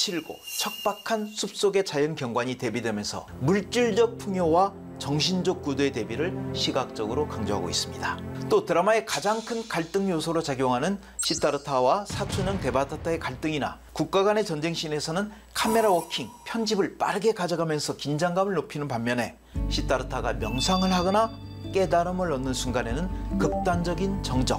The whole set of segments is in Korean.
거칠고 척박한 숲속의 자연 경관이 대비되면서 물질적 풍요와 정신적 구도의 대비를 시각적으로 강조하고 있습니다. 또 드라마의 가장 큰 갈등 요소로 작용하는 시타르타와 사촌형 데바다타의 갈등이나 국가 간의 전쟁씬에서는 카메라 워킹, 편집을 빠르게 가져가면서 긴장감을 높이는 반면에 시타르타가 명상을 하거나 깨달음을 얻는 순간에는 극단적인 정적,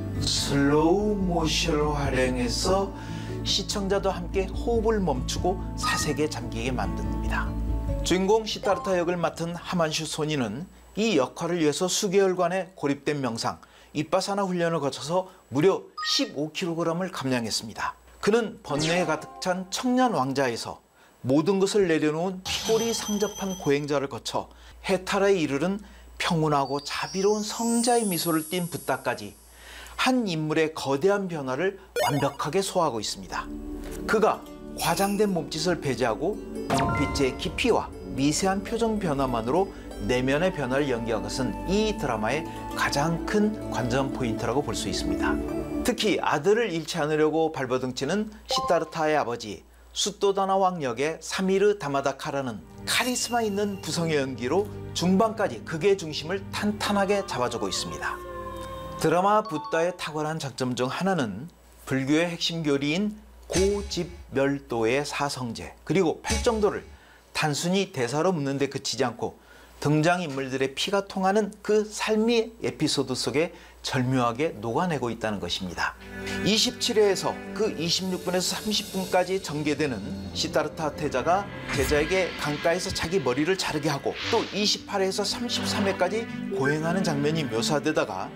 슬로우 모션을 활용해서 시청자도 함께 호흡을 멈추고 사색에 잠기게 만듭니다. 주인공 시타르타 역을 맡은 하만슈 소니는 이 역할을 위해서 수개월간의 고립된 명상, 윗바사나 훈련을 거쳐서 무려 15kg을 감량했습니다. 그는 번뇌에 가득 찬 청년 왕자에서 모든 것을 내려놓은 피골이 상접한 고행자를 거쳐 해탈에 이르른 평온하고 자비로운 성자의 미소를 띤 붓다까지 한 인물의 거대한 변화를 완벽하게 소화하고 있습니다. 그가 과장된 몸짓을 배제하고 눈빛의 깊이와 미세한 표정 변화만으로 내면의 변화를 연기한 것은 이 드라마의 가장 큰 관전 포인트라고 볼 수 있습니다. 특히 아들을 잃지 않으려고 발버둥치는 시타르타의 아버지 수토다나 왕 역의 사미르 다마다카라는 카리스마 있는 부성의 연기로 중반까지 극의 중심을 탄탄하게 잡아주고 있습니다. 드라마 붓다의 탁월한 장점 중 하나는 불교의 핵심 교리인 고집멸도의 사성제 그리고 팔정도를 단순히 대사로 묻는 데 그치지 않고 등장인물들의 피가 통하는 그 삶의 에피소드 속에 절묘하게 녹아내고 있다는 것입니다. 27회에서 그 26분에서 30분까지 전개되는 시타르타 태자가 제자에게 강가에서 자기 머리를 자르게 하고 또 28회에서 33회까지 고행하는 장면이 묘사되다가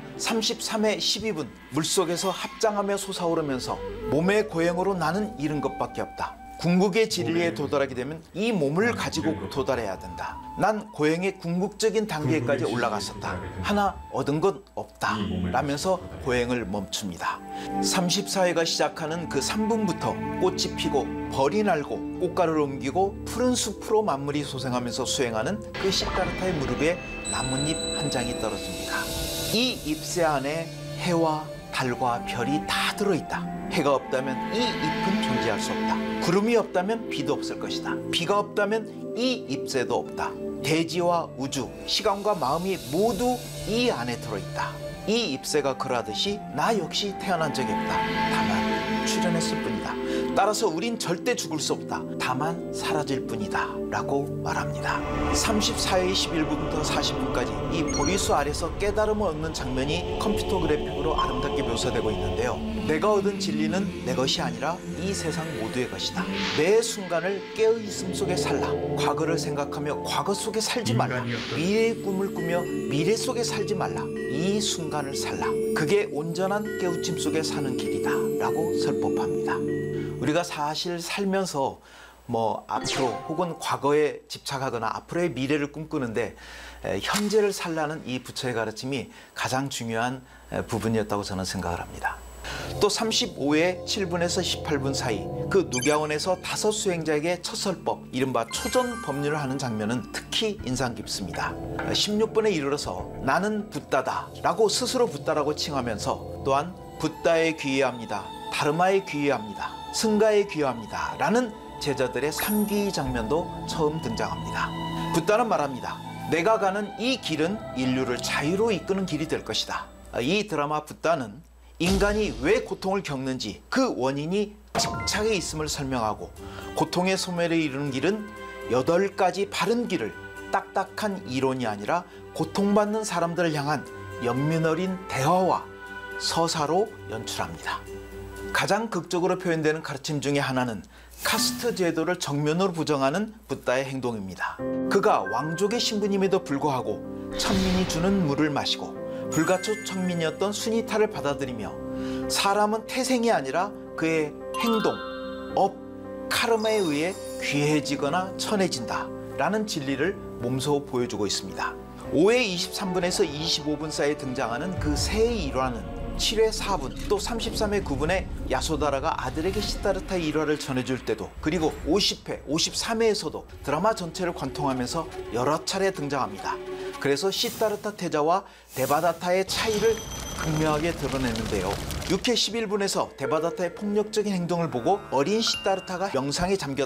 33회 12분 물속에서 합장하며 솟아오르면서 몸의 고행으로 나는 잃은 것밖에 없다. 궁극의 진리에 도달하게 되면 이 몸을 가지고 도달해야 된다. 난 고행의 궁극적인 단계까지 올라갔었다. 하나 얻은 건 없다. 라면서 고행을 멈춥니다. 34회가 시작하는 그 3분부터 꽃이 피고 벌이 날고 꽃가루를 옮기고 푸른 숲으로 만물이 소생하면서 수행하는 그 시타르타의 무릎에 나뭇잎 한 장이 떨어집니다. 이 잎새 안에 해와 달과 별이 다 들어있다. 해가 없다면 이 잎은 존재할 수 없다. 구름이 없다면 비도 없을 것이다. 비가 없다면 이 잎새도 없다. 대지와 우주, 시간과 마음이 모두 이 안에 들어있다. 이 잎새가 그러하듯이 나 역시 태어난 적이 없다. 다만 출현했을 뿐이다. 따라서 우린 절대 죽을 수 없다. 다만 사라질 뿐이다. 라고 말합니다. 34회 11분부터 40분까지 이 보리수 아래서 깨달음을 얻는 장면이 컴퓨터 그래픽으로 아름답게 묘사되고 있는데요. 내가 얻은 진리는 내 것이 아니라 이 세상 모두의 것이다. 매 순간을 깨어있음 속에 살라. 과거를 생각하며 과거 속에 살지 말라. 미래의 꿈을 꾸며 미래 속에 살지 말라. 이 순간을 살라. 그게 온전한 깨우침 속에 사는 길이다. 라고 설법합니다. 우리가 사실 살면서 앞으로 혹은 과거에 집착하거나 앞으로의 미래를 꿈꾸는데 현재를 살라는 이 부처의 가르침이 가장 중요한 부분이었다고 저는 생각을 합니다. 또 35회 7분에서 18분 사이 그 누갸원에서 5 수행자에게 첫 설법, 이른바 초전 법률을 하는 장면은 특히 인상 깊습니다. 16분에 이르러서 나는 붓다다 라고 스스로 붓다라고 칭하면서 또한 붓다에 귀의합니다. 다르마에 귀의합니다. 승가에 귀의합니다. 라는 제자들의 3귀 장면도 처음 등장합니다. 붓다는 말합니다. 내가 가는 이 길은 인류를 자유로 이끄는 길이 될 것이다. 이 드라마 붓다는 인간이 왜 고통을 겪는지 그 원인이 집착에 있음을 설명하고 고통의 소멸에 이르는 길은 8가지 바른 길을 딱딱한 이론이 아니라 고통받는 사람들을 향한 연민 어린 대화와 서사로 연출합니다. 가장 극적으로 표현되는 가르침 중에 하나는 카스트 제도를 정면으로 부정하는 붓다의 행동입니다. 그가 왕족의 신부님에도 불구하고 천민이 주는 물을 마시고 불가초 천민이었던 수니타를 받아들이며 사람은 태생이 아니라 그의 행동, 업, 카르마에 의해 귀해지거나 천해진다 라는 진리를 몸소 보여주고 있습니다. 5회 23분에서 25분 사이에 등장하는 그 새의 일화는 7회 4분 또 33회 9분에 야소다라가 아들에게 시타르타의 일화를 전해줄 때도 그리고 50회, 53회에서도 드라마 전체를 관통하면서 여러 차례 등장합니다. 그래서 시타르타 태자와 데바다타의 차이를 극명하게 드러내는데요. 6회 11분에서 데바다타의 폭력적인 행동을 보고 어린 시다르타가 명상에